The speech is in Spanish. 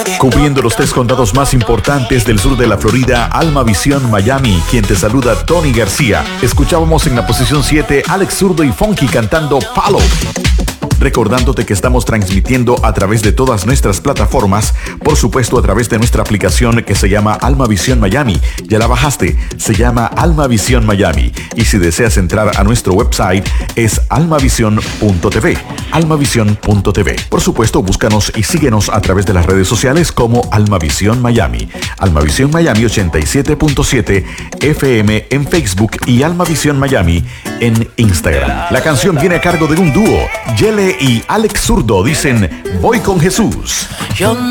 Cubriendo los 3 condados más importantes del sur de la Florida, Alma Visión Miami, quien te saluda, Tony García. Escuchábamos en la posición 7 Alex Zurdo y Funky cantando Palo. Recordándote que estamos transmitiendo a través de todas nuestras plataformas, por supuesto a través de nuestra aplicación que se llama Alma Visión Miami. Ya la bajaste, se llama Alma Visión Miami. Y si deseas entrar a nuestro website es almavision.tv, almavision.tv. Por supuesto, búscanos y síguenos a través de las redes sociales como Alma Visión Miami. Alma Visión Miami 87.7 FM en Facebook y Alma Visión Miami en Instagram. La canción viene a cargo de un dúo, Yele y Alex Zurdo, dicen Voy con Jesús. Yo